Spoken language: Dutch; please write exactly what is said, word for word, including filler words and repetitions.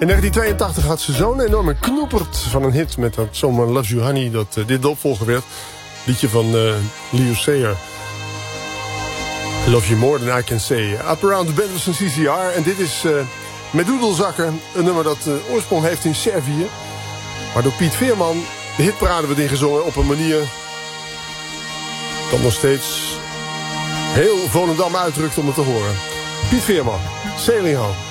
In negentien tweeëntachtig had ze zo'n enorme knoepert van een hit met dat Someone Loves You Honey, dat uh, dit de opvolger werd. Liedje van uh, Leo Sayer. I love you more than I can say. Up Around the Bend was een C C R. En dit is uh, met Doedelzakker, een nummer dat uh, oorsprong heeft in Servië. Maar door Piet Veerman de hitparade werd ingezongen op een manier dat nog steeds heel Volendam uitdrukt om het te horen. Piet Veerman, Sailing Home.